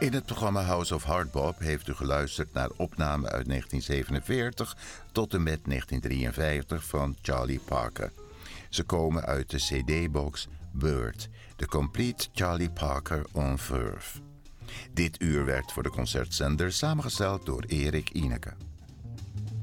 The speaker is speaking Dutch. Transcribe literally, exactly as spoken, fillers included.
In het programma House of Hardbop heeft u geluisterd naar opnamen uit negentien zevenenveertig tot en met negentien drieënvijftig van Charlie Parker. Ze komen uit de cd-box Bird, The Complete Charlie Parker on Verve. Dit uur werd voor de concertzender samengesteld door Erik Ineke.